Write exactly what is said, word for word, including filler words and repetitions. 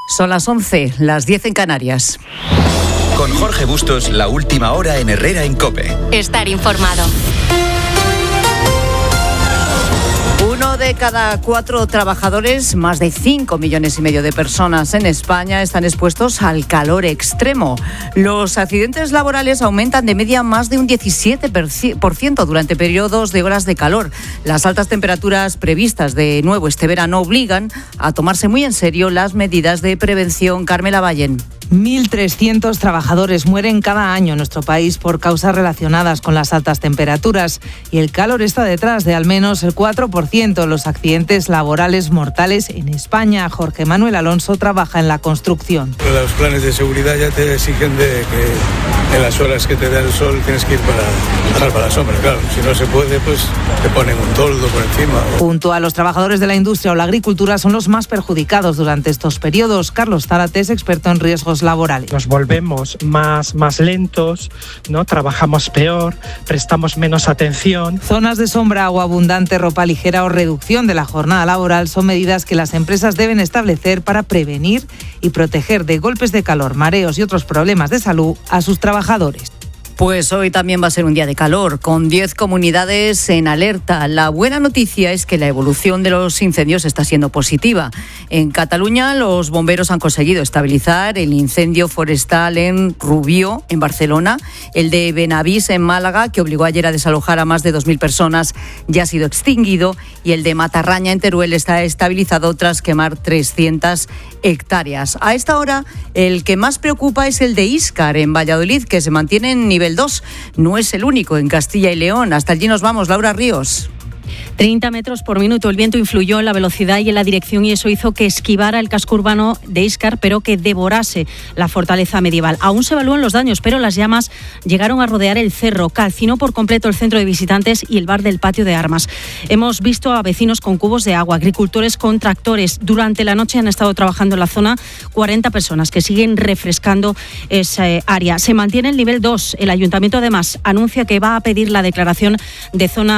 Son las once, las diez en Canarias. Con Jorge Bustos, la última hora en Herrera en COPE. Estar informado. Uno de cada cuatro trabajadores, más de cinco millones y medio de personas en España, están expuestos al calor extremo. Los accidentes laborales aumentan de media más de un diecisiete por ciento durante periodos de horas de calor. Las altas temperaturas previstas de nuevo este verano obligan a tomarse muy en serio las medidas de prevención. Carmela Vallen. mil trescientos trabajadores mueren cada año en nuestro país por causas relacionadas con las altas temperaturas y el calor está detrás de al menos el cuatro por ciento de los accidentes laborales mortales en España. Jorge Manuel Alonso trabaja en la construcción. Los planes de seguridad ya te exigen de que en las horas que te da el sol tienes que ir para bajar para la sombra. Claro, si no se puede, pues te ponen un toldo por encima. Junto a los trabajadores de la industria o la agricultura son los más perjudicados durante estos periodos. Carlos Zárate es experto en riesgos laborales. Nos volvemos más, más lentos, ¿no? Trabajamos peor, prestamos menos atención. Zonas de sombra, agua abundante, ropa ligera o reducción de la jornada laboral son medidas que las empresas deben establecer para prevenir y proteger de golpes de calor, mareos y otros problemas de salud a sus trabajadores. Pues hoy también va a ser un día de calor, con diez comunidades en alerta. La buena noticia es que la evolución de los incendios está siendo positiva. En Cataluña, los bomberos han conseguido estabilizar el incendio forestal en Rubió, en Barcelona. El de Benavís, en Málaga, que obligó ayer a desalojar a más de dos mil personas, ya ha sido extinguido. Y el de Matarraña, en Teruel, está estabilizado tras quemar trescientas hectáreas. A esta hora, el que más preocupa es el de Íscar, en Valladolid, que se mantiene en nivel dos. No es el único en Castilla y León. Hasta allí nos vamos, Laura Ríos. treinta metros por minuto. El viento influyó en la velocidad y en la dirección y eso hizo que esquivara el casco urbano de Íscar, pero que devorase la fortaleza medieval. Aún se evalúan los daños, pero las llamas llegaron a rodear el cerro, calcinó por completo el centro de visitantes y el bar del patio de armas. Hemos visto a vecinos con cubos de agua, agricultores con tractores. Durante la noche han estado trabajando en la zona cuarenta personas que siguen refrescando esa área. Se mantiene el nivel dos. El ayuntamiento además anuncia que va a pedir la declaración de zona